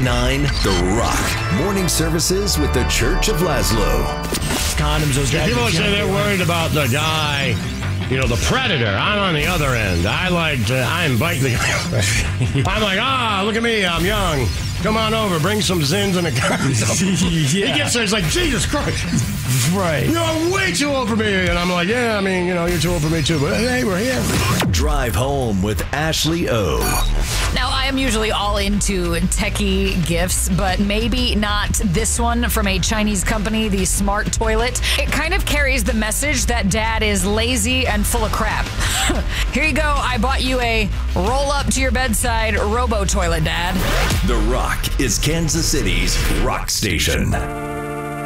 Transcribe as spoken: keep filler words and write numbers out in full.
nine, The Rock. Morning services with the Church of Laszlo. Condoms, those guys. People say they're worried about the guy, you know, the predator. I'm on the other end. I like to, I invite the guy. I'm like, ah, look at me, I'm young. Come on over, bring some Zins and a condom. Yeah. He gets there, he's like, Jesus Christ. Right. You're way too old for me. And I'm like, yeah, I mean, you know, you're too old for me too. But hey, we're here. Drive home with Ashley O. Now, I am usually all into techie gifts, but maybe not this one from a Chinese company, the Smart Toilet. It kind of carries the message that dad is lazy and full of crap. Here you go. I bought you a roll up to your bedside robo toilet, Dad. The Rock is Kansas City's rock station.